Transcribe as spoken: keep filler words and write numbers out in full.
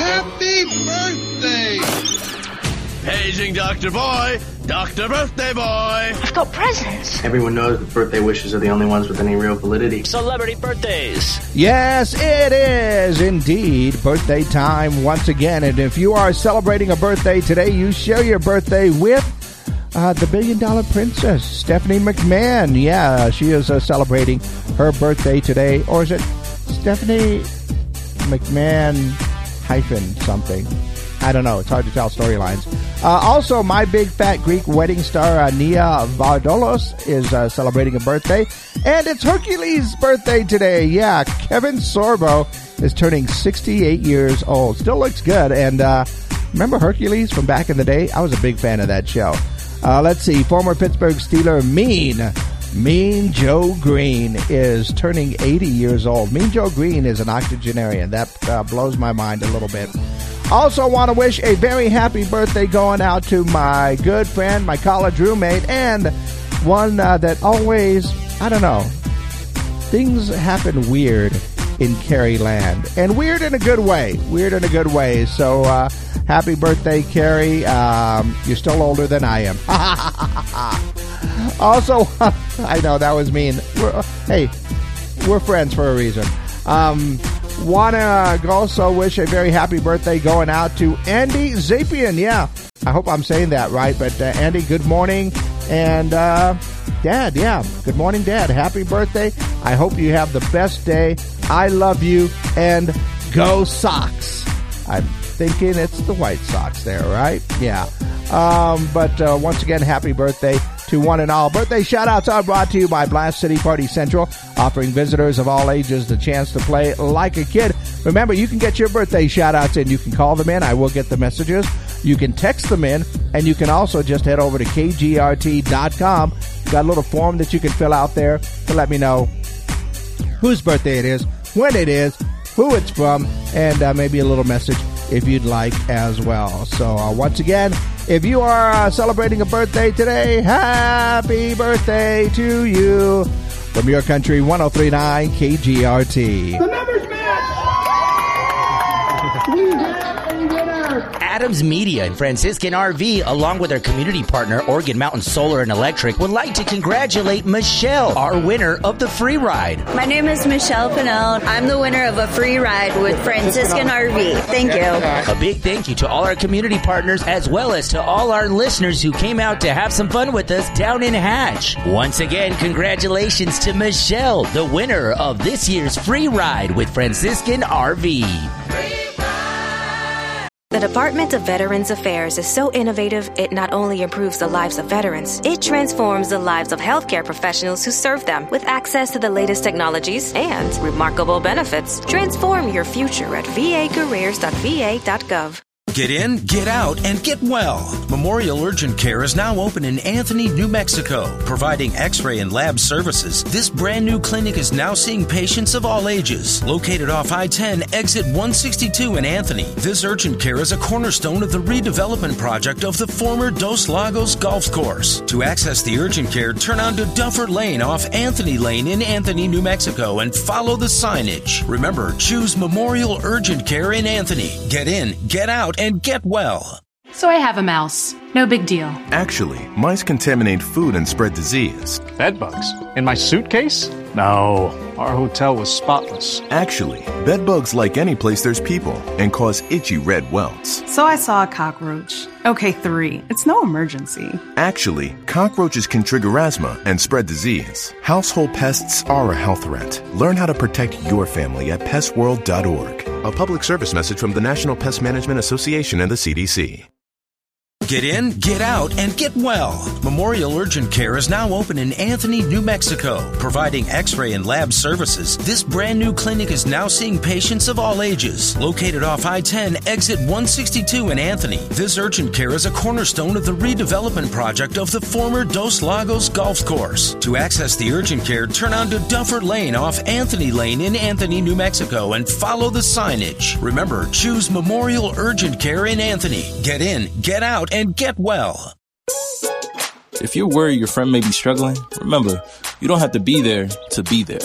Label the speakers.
Speaker 1: Happy birthday!
Speaker 2: Paging Doctor Boy! Doctor Birthday Boy!
Speaker 3: I've got presents.
Speaker 4: Everyone knows that birthday wishes are the only ones with any real validity.
Speaker 5: Celebrity birthdays.
Speaker 6: Yes, it is indeed birthday time once again. And if you are celebrating a birthday today, you share your birthday with uh, the Billion Dollar Princess, Stephanie McMahon. Yeah, she is uh, celebrating her birthday today. Or is it Stephanie McMahon hyphen something? I don't know. It's hard to tell storylines. Uh, also, my big fat Greek wedding star, uh, Nia Vardalos, is uh, celebrating a birthday. And it's Hercules' birthday today. Yeah, Kevin Sorbo is turning sixty-eight years old. Still looks good. And uh, remember Hercules from back in the day? I was a big fan of that show. Uh, let's see. Former Pittsburgh Steeler Mean, Mean Joe Green is turning eighty years old. Mean Joe Green is an octogenarian. That uh, blows my mind a little bit. Also want to wish a very happy birthday going out to my good friend, my college roommate, and one uh, that always, I don't know, things happen weird in Carrie Land. And weird in a good way. Weird in a good way. So uh, happy birthday, Carrie. Um, you're still older than I am. Also, I know that was mean. We're, hey, we're friends for a reason. Um... Want to also wish a very happy birthday going out to Andy Zapian. Yeah, I hope I'm saying that right. But uh, Andy, good morning. And uh, Dad, yeah, good morning, Dad. Happy birthday. I hope you have the best day. I love you. And go Sox. I'm thinking it's the White Sox there, right? Yeah. Um, but uh, once again, happy birthday to one and all. Birthday shout-outs are brought to you by Blast City Party Central, offering visitors of all ages the chance to play like a kid. Remember, you can get your birthday shout-outs in. You can call them in. I will get the messages. You can text them in, and you can also just head over to K G R T dot com. Got a little form that you can fill out there to let me know whose birthday it is, when it is, who it's from, and uh, maybe a little message if you'd like as well. So uh, once again, if you are uh, celebrating a birthday today, happy birthday to you. From your country, one oh three point nine K G R T.
Speaker 1: The numbers match! We have a winner!
Speaker 5: Adams Media and Franciscan R V, along with our community partner, Oregon Mountain Solar and Electric, would like to congratulate Michelle, our winner of the free ride.
Speaker 7: My name is Michelle Pinnell. I'm the winner of a free ride with Franciscan R V. Thank you.
Speaker 5: A big thank you to all our community partners, as well as to all our listeners who came out to have some fun with us down in Hatch. Once again, congratulations to Michelle, the winner of this year's free ride with Franciscan R V.
Speaker 8: The Department of Veterans Affairs is so innovative, it not only improves the lives of veterans, it transforms the lives of healthcare professionals who serve them with access to the latest technologies and remarkable benefits. Transform your future at v a careers dot v a dot gov.
Speaker 9: Get in, get out, and get well. Memorial Urgent Care is now open in Anthony, New Mexico, providing x-ray and lab services. This brand new clinic is now seeing patients of all ages. Located off I ten, exit one sixty-two in Anthony, this urgent care is a cornerstone of the redevelopment project of the former Dos Lagos Golf Course. To access the urgent care, turn onto Duffer Lane off Anthony Lane in Anthony, New Mexico, and follow the signage. Remember, choose Memorial Urgent Care in Anthony. Get in, get out, and get well.
Speaker 10: So I have a mouse. No big deal.
Speaker 11: Actually, mice contaminate food and spread disease.
Speaker 12: Bed bugs? In my suitcase? No, our hotel was spotless.
Speaker 11: Actually, bed bugs like any place there's people and cause itchy red welts.
Speaker 13: So I saw a cockroach. Okay, three. It's no emergency.
Speaker 11: Actually, cockroaches can trigger asthma and spread disease. Household pests are a health threat. Learn how to protect your family at pest world dot org. A public service message from the National Pest Management Association and the C D C.
Speaker 9: Get in, get out, and get well. Memorial Urgent Care is now open in Anthony, New Mexico, providing x-ray and lab services. This brand new clinic is now seeing patients of all ages. Located off I ten, exit one sixty-two in Anthony, this urgent care is a cornerstone of the redevelopment project of the former Dos Lagos Golf Course. To access the urgent care, turn onto Duffer Lane off Anthony Lane in Anthony, New Mexico, and follow the signage. Remember, choose Memorial Urgent Care in Anthony. Get in, get out, and get well.
Speaker 14: If you're worried your friend may be struggling, remember, you don't have to be there to be there.